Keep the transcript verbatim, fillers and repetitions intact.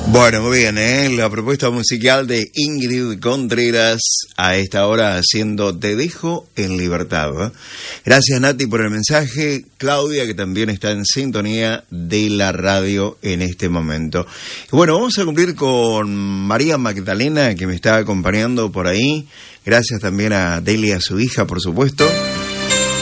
Bueno, muy bien, ¿eh? La propuesta musical de Ingrid Contreras a esta hora haciendo Te dejo en libertad, ¿eh? Gracias, Nati, por el mensaje. Claudia, que también está en sintonía de la radio en este momento. Y bueno, vamos a cumplir con María Magdalena, que me está acompañando por ahí. Gracias también a Delia, su hija, por supuesto.